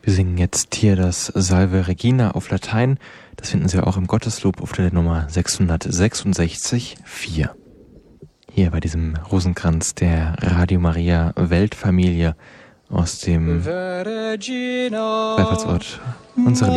Wir singen jetzt hier das Salve Regina auf Latein. Das finden Sie auch im Gotteslob auf der Nummer 666,4. Hier bei diesem Rosenkranz der Radio Maria Weltfamilie aus dem Wallfahrtsort unserer